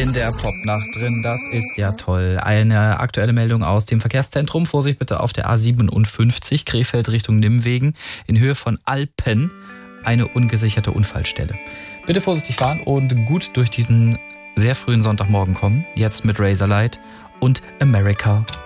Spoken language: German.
in der Popnacht drin. Das ist ja toll. Eine aktuelle Meldung aus dem Verkehrszentrum. Vorsicht bitte auf der A57 Krefeld Richtung Nimwegen. In Höhe von Alpen eine ungesicherte Unfallstelle. Bitte vorsichtig fahren und gut durch diesen sehr frühen Sonntagmorgen kommen. Jetzt mit Razorlight und America.